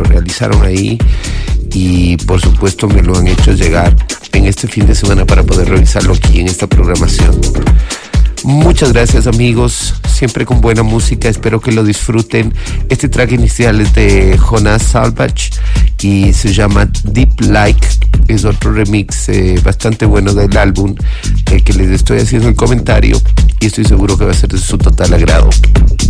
lo realizaron ahí y por supuesto me lo han hecho llegar en este fin de semana para poder revisarlo aquí en esta programación. Muchas gracias, amigos, siempre con buena música, espero que lo disfruten. Este track inicial es de Jonas Salvage y se llama Deep Like, es otro remix bastante bueno del álbum que les estoy haciendo el comentario y estoy seguro que va a ser de su total agrado.